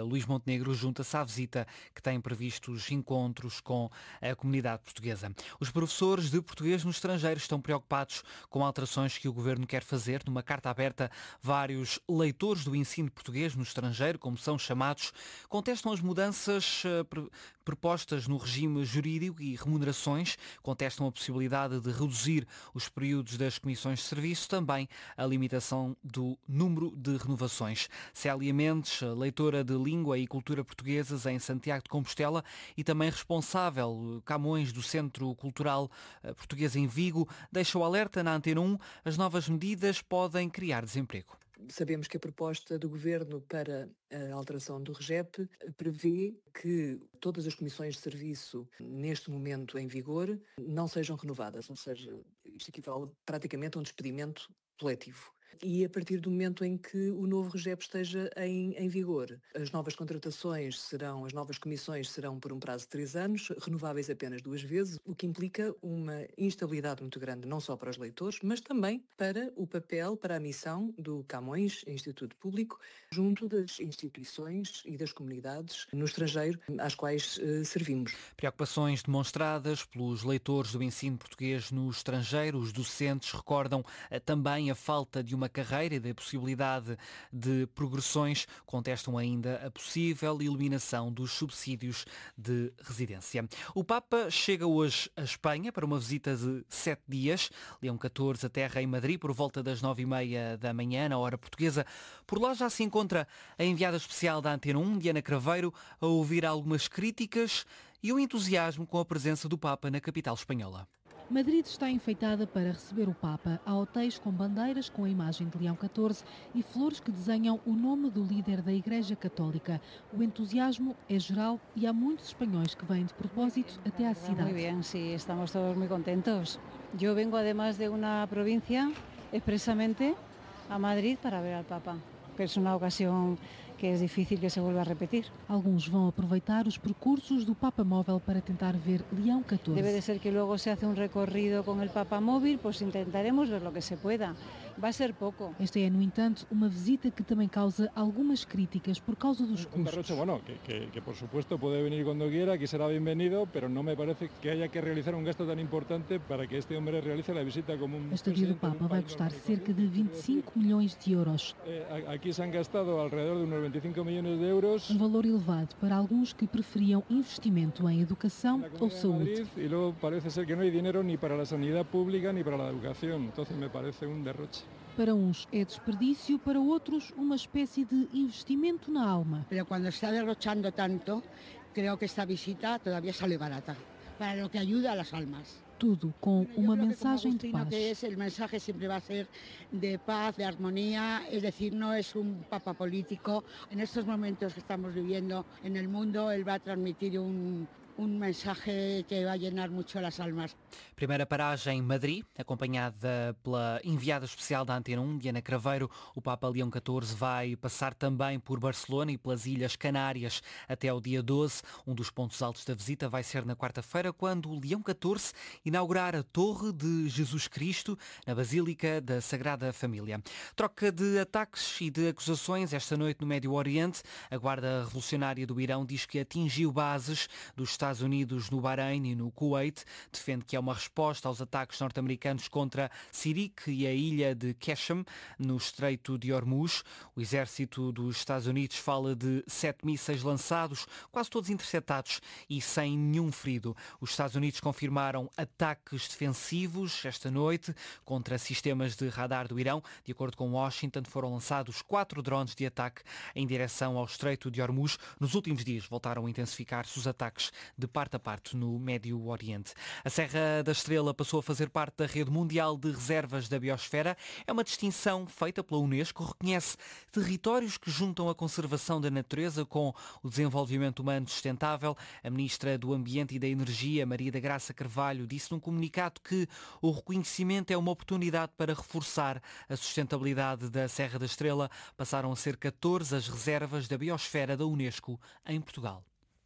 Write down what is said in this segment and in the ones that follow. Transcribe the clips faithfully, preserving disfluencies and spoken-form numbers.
Luís Montenegro junta-se à visita que tem previstos encontros com a comunidade portuguesa. Os professores de português no estrangeiro estão preocupados com alterações que o Governo quer fazer. Numa carta aberta, vários leitores do ensino português no estrangeiro, como são chamados, contestam as mudanças uh, propostas no regime jurídico e remunerações, contestam a possibilidade de reduzir os períodos das comissões de serviço, também a limitação do número de renovações. Célia Mendes, leitora de Língua e Cultura Portuguesas em Santiago de Compostela e também responsável Camões do Centro Cultural Português em Vigo, deixa o alerta na Antena um: as novas medidas podem criar desemprego. Sabemos que a proposta do Governo para a alteração do REGEP prevê que todas as comissões de serviço, neste momento em vigor, não sejam renovadas, ou seja, isto equivale praticamente a um despedimento coletivo. E a partir do momento em que o novo REGEP esteja em, em vigor, as novas contratações serão, as novas comissões serão por um prazo de três anos, renováveis apenas duas vezes, o que implica uma instabilidade muito grande, não só para os leitores, mas também para o papel, para a missão do Camões Instituto Público, junto das instituições e das comunidades no estrangeiro às quais eh, servimos. Preocupações demonstradas pelos leitores do ensino português no estrangeiro. Os docentes recordam eh, também a falta de uma carreira e da possibilidade de progressões, contestam ainda a possível eliminação dos subsídios de residência. O Papa chega hoje a Espanha para uma visita de sete dias. Leão catorze aterra em Madrid por volta das nove e meia da manhã, na hora portuguesa. Por lá já se encontra a enviada especial da Antena um, Diana Craveiro, a ouvir algumas críticas e o entusiasmo com a presença do Papa na capital espanhola. Madrid está enfeitada para receber o Papa. Há hotéis com bandeiras com a imagem de Leão catorze e flores que desenham o nome do líder da Igreja Católica. O entusiasmo é geral e há muitos espanhóis que vêm de propósito até à cidade. Muito bem, sim, estamos todos muito contentos. Eu vengo además de uma província expresamente a Madrid para ver ao Papa. Es una ocasión que é difícil que se vuelva a repetir. Alguns vão aproveitar os percursos do Papa Móvel para tentar ver Leão catorze. Debe de ser que luego se hace un recorrido con el Papa Móvil, pues intentaremos ver lo que se pueda. Vai ser pouco. Esta é, no entanto, uma visita que também causa algumas críticas por causa dos custos. Un derroche, bueno, que, que, que por supuesto puede venir cuando quiera, que será bienvenido, pero no me parece que haya que realizar un gasto tan importante para que este hombre realice la visita como un... A estadia do Papa vai custar cerca de vinte e cinco milhões de euros. Eh, aquí se han gastado alrededor de unos veinticinco millones de euros. Um valor elevado para alguns que preferiam investimento em educação ou saúde. E logo parece ser que não há dinheiro nem para a sanidade pública nem para a educação. Então me parece um derroche. Para uns é desperdício, para outros uma espécie de investimento na alma. Pero quando está derrochando tanto, creo que esta visita todavía sale barata, para lo que ayuda a las almas. Tudo com uma mensagem de paz. Que es, el mensaje siempre va a ser de paz, de armonía, es decir, no es un papa político. En estos momentos que estamos viviendo en el mundo, él va a transmitir un, un mensaje que va a llenar mucho las almas. Primeira paragem em Madrid, acompanhada pela enviada especial da Antena um, Diana Craveiro. O Papa Leão catorze vai passar também por Barcelona e pelas Ilhas Canárias até ao dia doze. Um dos pontos altos da visita vai ser na quarta-feira, quando o Leão catorze inaugurar a Torre de Jesus Cristo na Basílica da Sagrada Família. Troca de ataques e de acusações esta noite no Médio Oriente. A Guarda Revolucionária do Irão diz que atingiu bases dos Estados Unidos no Bahrein e no Kuwait. Defende que é uma resposta aos ataques norte-americanos contra Sirik e a ilha de Qeshm, no Estreito de Hormuz. O exército dos Estados Unidos fala de sete mísseis lançados, quase todos interceptados e sem nenhum ferido. Os Estados Unidos confirmaram ataques defensivos esta noite contra sistemas de radar do Irão. De acordo com Washington, foram lançados quatro drones de ataque em direção ao Estreito de Hormuz. Nos últimos dias voltaram a intensificar-se os ataques de parte a parte no Médio Oriente. A Serra da Estrela passou a fazer parte da Rede Mundial de Reservas da Biosfera. É uma distinção feita pela Unesco, reconhece territórios que juntam a conservação da natureza com o desenvolvimento humano sustentável. A Ministra do Ambiente e da Energia, Maria da Graça Carvalho, disse num comunicado que o reconhecimento é uma oportunidade para reforçar a sustentabilidade da Serra da Estrela. Passaram a ser catorze as reservas da Biosfera da Unesco em Portugal.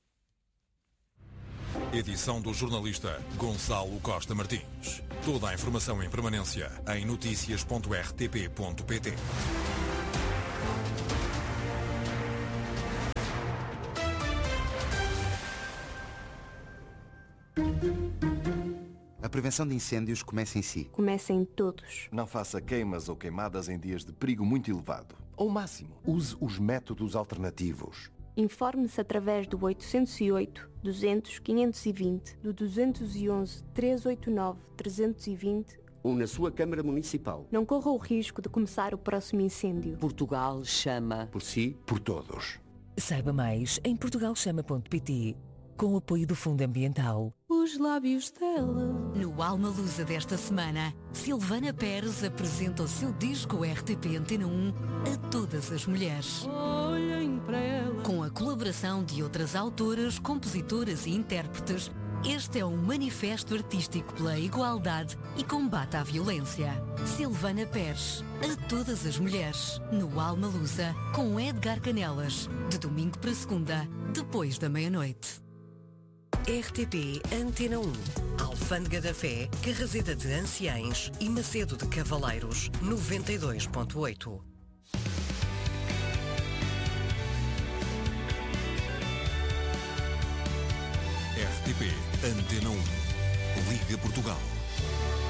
Edição do jornalista Gonçalo Costa Martins. Toda a informação em permanência em notícias ponto r t p ponto p t. A prevenção de incêndios começa em si. Começa em todos. Não faça queimas ou queimadas em dias de perigo muito elevado. Ao máximo, use os métodos alternativos. Informe-se através do oitocentos e oito, duzentos, quinhentos e vinte, do duzentos e onze, trezentos e oitenta e nove, trezentos e vinte ou na sua Câmara Municipal. Não corra o risco de começar o próximo incêndio. Portugal chama. Por si, por todos. Saiba mais em portugal chama ponto pt, com o apoio do Fundo Ambiental. Os lábios dela. No Almalusa desta semana, Silvana Pérez apresenta o seu disco R T P Antena um a todas as mulheres. Olhem para ela. Com a colaboração de outras autoras, compositoras e intérpretes, este é um manifesto artístico pela igualdade e combate à violência. Silvana Pérez, a todas as mulheres, no Almalusa, com Edgar Canelas, de domingo para segunda, depois da meia-noite. R T P Antena um, Alfândega da Fé, Carraseda de Anciães e Macedo de Cavaleiros, noventa e dois ponto oito. R T P Antena um. Liga Portugal.